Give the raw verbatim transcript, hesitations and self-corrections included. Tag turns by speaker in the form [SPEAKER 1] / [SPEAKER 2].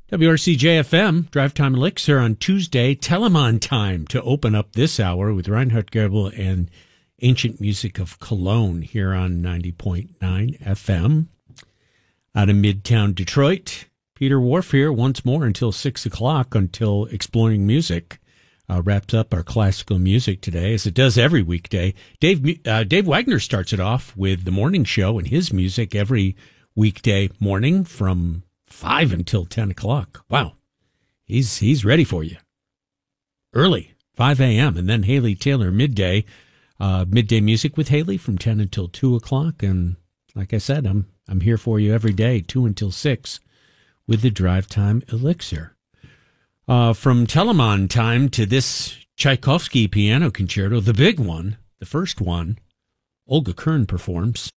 [SPEAKER 1] W R C J F M, Drive Time Elixir on Tuesday. Telemann time to open up this hour with Reinhard Goebel and Ancient Music of Cologne here on ninety point nine F M. Out of Midtown Detroit, Peter Wharf here once more until six o'clock, until Exploring Music uh, wraps up our classical music today, as it does every weekday. Dave, uh, Dave Wagner starts it off with the morning show and his music every weekday morning from five until ten o'clock. Wow. He's he's ready for you. Early, five a.m. And then Haley Taylor midday, uh, midday music with Haley from ten until two o'clock. And like I said, I'm I'm here for you every day, two until six, with the Drive Time Elixir. Uh, from Telemann time to this Tchaikovsky piano concerto, the big one, the first one, Olga Kern performs.